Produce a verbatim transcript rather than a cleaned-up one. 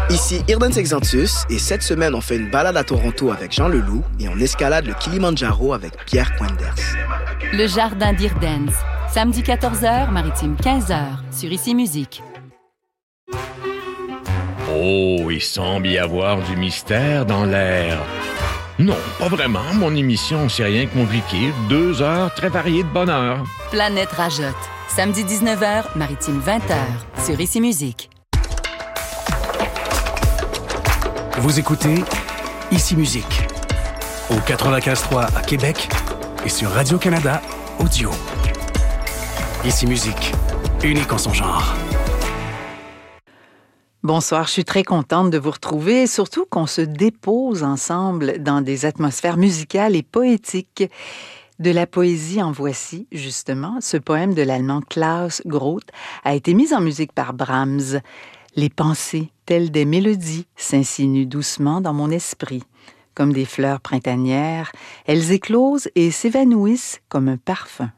Ici Irden Sexantus et cette semaine, on fait une balade à Toronto avec Jean Leloup et on escalade le Kilimandjaro avec Pierre Coinders. Le jardin d'Irdens, samedi quatorze heures, maritime quinze heures, sur Ici Musique. Oh, il semble y avoir du mystère dans l'air. Non, pas vraiment. Mon émission, c'est rien de compliqué. Deux heures très variées de bonheur. Planète Rajotte, samedi dix-neuf heures, maritime vingt heures, sur Ici Musique. Vous écoutez Ici Musique, au quatre-vingt-quinze trois à Québec et sur Radio-Canada Audio. Ici Musique, unique en son genre. Bonsoir, je suis très contente de vous retrouver, surtout qu'on se dépose ensemble dans des atmosphères musicales et poétiques. De la poésie en voici, justement. Ce poème de l'allemand Klaus Groth a été mis en musique par Brahms. Les pensées, telles des mélodies, s'insinuent doucement dans mon esprit. Comme des fleurs printanières, elles éclosent et s'évanouissent comme un parfum.